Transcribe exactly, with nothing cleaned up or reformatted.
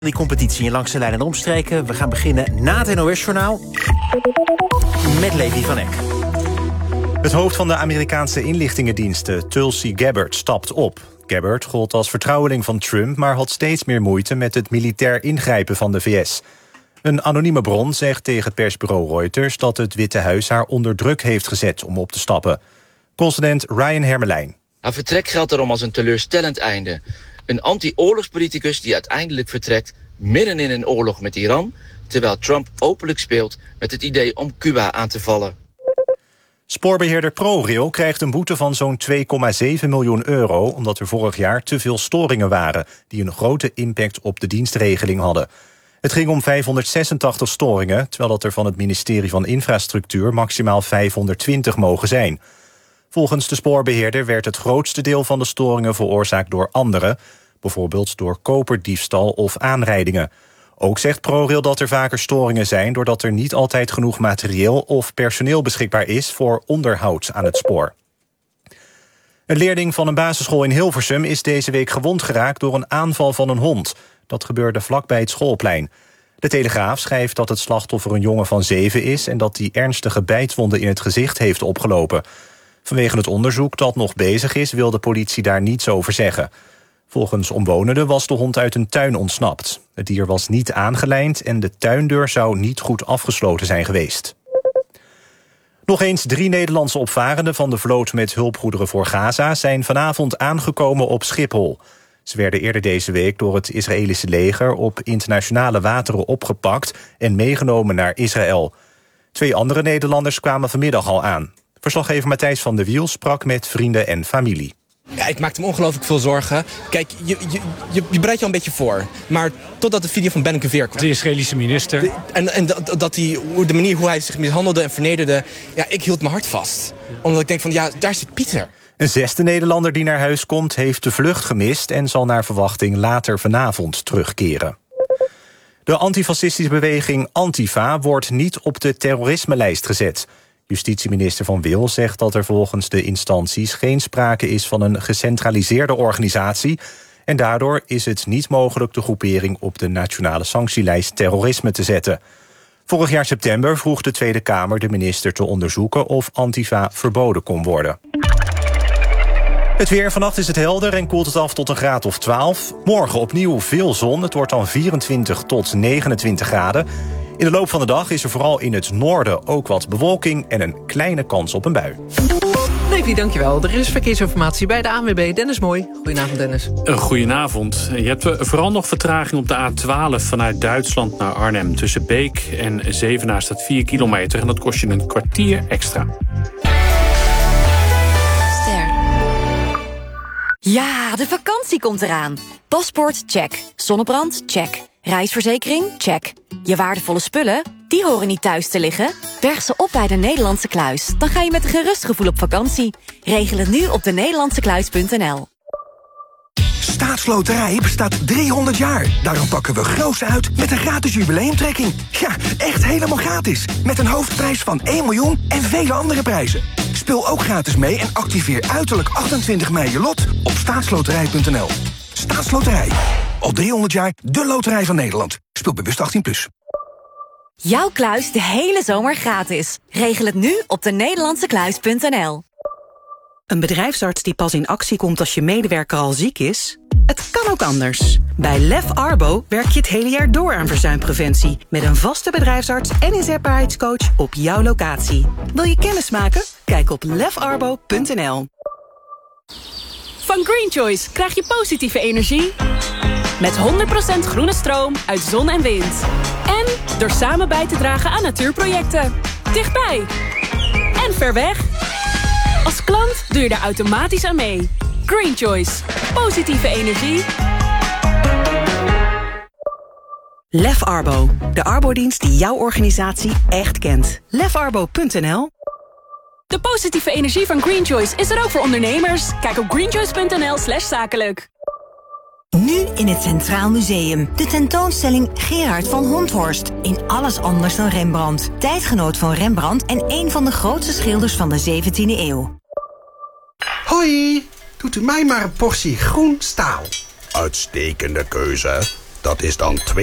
Die competitie in langs de lijn en omstreken. We gaan beginnen na het N O S-journaal met Levi van Eck. Het hoofd van de Amerikaanse inlichtingendiensten, Tulsi Gabbard, stapt op. Gabbard gold als vertrouweling van Trump, maar had steeds meer moeite met het militair ingrijpen van de V S. Een anonieme bron zegt tegen persbureau Reuters dat het Witte Huis haar onder druk heeft gezet om op te stappen. Correspondent Ryan Hermelijn. Haar vertrek geldt daarom als een teleurstellend einde. Een anti-oorlogspoliticus die uiteindelijk vertrekt midden in een oorlog met Iran, terwijl Trump openlijk speelt met het idee om Cuba aan te vallen. Spoorbeheerder ProRail krijgt een boete van zo'n twee komma zeven miljoen euro... omdat er vorig jaar te veel storingen waren die een grote impact op de dienstregeling hadden. Het ging om vijfhonderdzesentachtig storingen, terwijl dat er van het ministerie van Infrastructuur maximaal vijfhonderdtwintig mogen zijn. Volgens de spoorbeheerder werd het grootste deel van de storingen veroorzaakt door anderen, bijvoorbeeld door koperdiefstal of aanrijdingen. Ook zegt ProRail dat er vaker storingen zijn doordat er niet altijd genoeg materieel of personeel beschikbaar is voor onderhoud aan het spoor. Een leerling van een basisschool in Hilversum is deze week gewond geraakt door een aanval van een hond. Dat gebeurde vlakbij het schoolplein. De Telegraaf schrijft dat het slachtoffer een jongen van zeven is en dat hij ernstige bijtwonden in het gezicht heeft opgelopen. Vanwege het onderzoek dat nog bezig is, wil de politie daar niets over zeggen. Volgens omwonenden was de hond uit een tuin ontsnapt. Het dier was niet aangelijnd en de tuindeur zou niet goed afgesloten zijn geweest. Nog eens drie Nederlandse opvarenden van de vloot met hulpgoederen voor Gaza zijn vanavond aangekomen op Schiphol. Ze werden eerder deze week door het Israëlische leger op internationale wateren opgepakt en meegenomen naar Israël. Twee andere Nederlanders kwamen vanmiddag al aan. Verslaggever Matthijs van der Wiel sprak met vrienden en familie. Ja, ik maakte me ongelooflijk veel zorgen. Kijk, je, je, je, je bereidt je al een beetje voor. Maar totdat de video van Ben Gvir kwam. De Israëlische minister. De, en en dat, dat die, de manier hoe hij zich mishandelde en vernederde. Ja, ik hield mijn hart vast. Omdat ik denk van, ja, daar zit Pieter. Een zesde Nederlander die naar huis komt heeft de vlucht gemist en zal naar verwachting later vanavond terugkeren. De antifascistische beweging Antifa wordt niet op de terrorismelijst gezet. Justitieminister Van Wil zegt dat er volgens de instanties geen sprake is van een gecentraliseerde organisatie en daardoor is het niet mogelijk de groepering op de nationale sanctielijst terrorisme te zetten. Vorig jaar september vroeg de Tweede Kamer de minister te onderzoeken of Antifa verboden kon worden. Het weer, vannacht is het helder en koelt het af tot een graad of twaalf. Morgen opnieuw veel zon, het wordt dan vierentwintig tot negenentwintig graden. In de loop van de dag is er vooral in het noorden ook wat bewolking en een kleine kans op een bui. Levi, dankjewel. Er is verkeersinformatie bij de A N W B. Dennis Mooi. Goedenavond, Dennis. Goedenavond. Je hebt vooral nog vertraging op de A twaalf vanuit Duitsland naar Arnhem. Tussen Beek en Zevenaar staat vier kilometer en dat kost je een kwartier extra. Ja, de vakantie komt eraan. Paspoort, check. Zonnebrand, check. Reisverzekering, check. Je waardevolle spullen, die horen niet thuis te liggen. Berg ze op bij de Nederlandse Kluis. Dan ga je met een gerust gevoel op vakantie. Regel het nu op de nederlandse kluis punt n l. Staatsloterij bestaat driehonderd jaar. Daarom pakken we groots uit met een gratis jubileumtrekking. Ja, echt helemaal gratis. Met een hoofdprijs van één miljoen en vele andere prijzen. Speel ook gratis mee en activeer uiterlijk achtentwintig mei je lot op staatsloterij punt n l. Staatsloterij. Al driehonderd jaar de loterij van Nederland. Speel bewust achttien plus. Jouw kluis de hele zomer gratis. Regel het nu op de nederlandse kluis punt n l. Een bedrijfsarts die pas in actie komt als je medewerker al ziek is? Het kan ook anders. Bij Lef Arbo werk je het hele jaar door aan verzuimpreventie. Met een vaste bedrijfsarts en inzetbaarheidscoach op jouw locatie. Wil je kennis maken? Kijk op lef arbo punt n l. Van Green Choice krijg je positieve energie. Met honderd procent groene stroom uit zon en wind. En door samen bij te dragen aan natuurprojecten. Dichtbij. En ver weg. Als klant doe je er automatisch aan mee. Green Choice. Positieve energie. Lef Arbo. De arbodienst die jouw organisatie echt kent. lef arbo punt n l. De positieve energie van Green Choice is er ook voor ondernemers. Kijk op greenchoice punt n l slash zakelijk. Nu in het Centraal Museum. De tentoonstelling Gerard van Honthorst. In alles anders dan Rembrandt. Tijdgenoot van Rembrandt en een van de grootste schilders van de zeventiende eeuw. Hoi, doet u mij maar een portie groen staal. Uitstekende keuze. Dat is dan